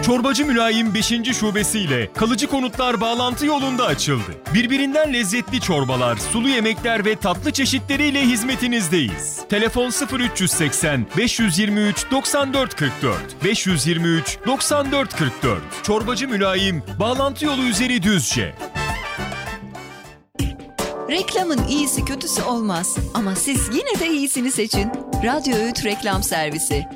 Çorbacı Mülayim 5. şubesiyle kalıcı konutlar bağlantı yolunda açıldı. Birbirinden lezzetli çorbalar, sulu yemekler ve tatlı çeşitleriyle hizmetinizdeyiz. Telefon 0380 523 94 44 523 94 44. Çorbacı Mülayim, bağlantı yolu üzeri Düzce. Reklamın iyisi kötüsü olmaz ama siz yine de iyisini seçin. Radyo Öğüt Reklam Servisi.